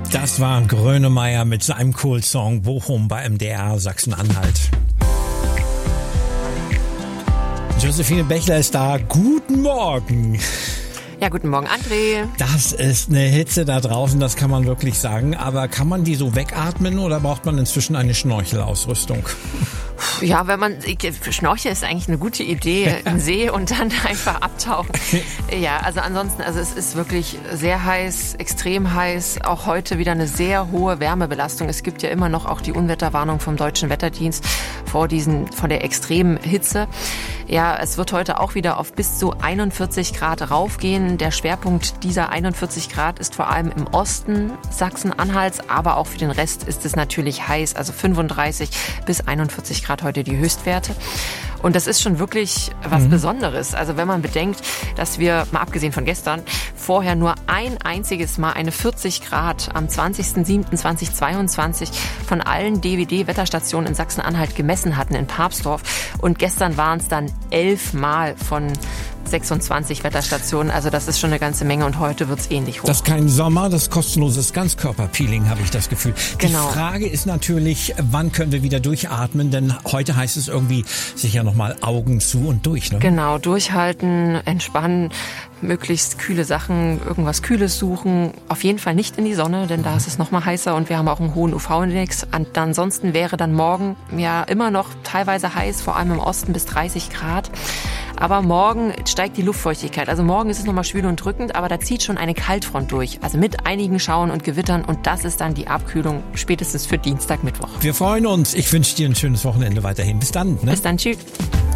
Das war Grönemeyer mit seinem Cool-Song Bochum bei MDR Sachsen-Anhalt. Josephine Bechler ist da. Guten Morgen. Ja, guten Morgen, André. Das ist eine Hitze da draußen, das kann man wirklich sagen. Aber kann man die so wegatmen oder braucht man inzwischen eine Schnorchelausrüstung? Ja, Schnorcheln ist eigentlich eine gute Idee, in See und dann einfach abtauchen. Ja, also ansonsten, es ist wirklich sehr heiß, extrem heiß. Auch heute wieder eine sehr hohe Wärmebelastung. Es gibt ja immer noch auch die Unwetterwarnung vom Deutschen Wetterdienst vor der extremen Hitze. Ja, es wird heute auch wieder auf bis zu 41 Grad raufgehen. Der Schwerpunkt dieser 41 Grad ist vor allem im Osten Sachsen-Anhalts, aber auch für den Rest ist es natürlich heiß, also 35 bis 41 Grad heute die Höchstwerte. Und das ist schon wirklich was Besonderes. Also wenn man bedenkt, dass wir, mal abgesehen von gestern, vorher nur ein einziges Mal eine 40 Grad am 20.07.2022 von allen DWD-Wetterstationen in Sachsen-Anhalt gemessen hatten in Papsdorf. Und gestern waren es dann 11 Mal von 26 Wetterstationen. Also das ist schon eine ganze Menge und heute wird es ähnlich hoch. Das ist kein Sommer, das ist kostenloses Ganzkörperpeeling, habe ich das Gefühl. Genau. Die Frage ist natürlich, wann können wir wieder durchatmen? Denn heute heißt es irgendwie sicher nochmal Augen zu und durch. Ne? Genau, durchhalten, entspannen, möglichst kühle Sachen, irgendwas Kühles suchen. Auf jeden Fall nicht in die Sonne, denn da ist es nochmal heißer und wir haben auch einen hohen UV-Index. Und ansonsten wäre dann morgen ja immer noch teilweise heiß, vor allem im Osten bis 30 Grad. Aber morgen steigt die Luftfeuchtigkeit. Also morgen ist es nochmal schwül und drückend, aber da zieht schon eine Kaltfront durch. Also mit einigen Schauern und Gewittern und das ist dann die Abkühlung spätestens für Dienstag, Mittwoch. Wir freuen uns. Ich wünsche dir ein schönes Wochenende weiterhin. Bis dann. Ne? Bis dann. Tschüss.